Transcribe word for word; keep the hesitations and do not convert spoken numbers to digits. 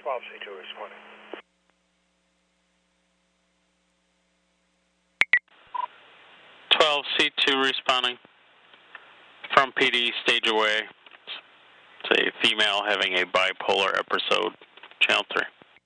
twelve C two responding. twelve C two responding from P D, stage away. It's a female having a bipolar episode, channel three.